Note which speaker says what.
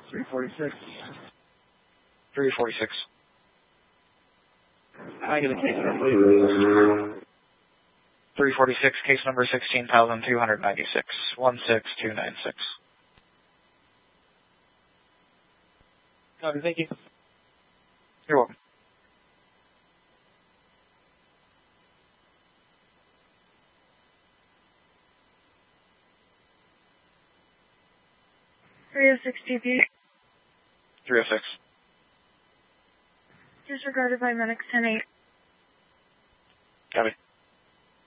Speaker 1: 346.
Speaker 2: 346.
Speaker 1: I get a case number, please.
Speaker 2: 346, case number 16,296, 16296.
Speaker 1: Copy, thank you.
Speaker 2: You're welcome.
Speaker 3: TP.
Speaker 2: 306.
Speaker 3: Disregarded by medics 10-8.
Speaker 2: Copy.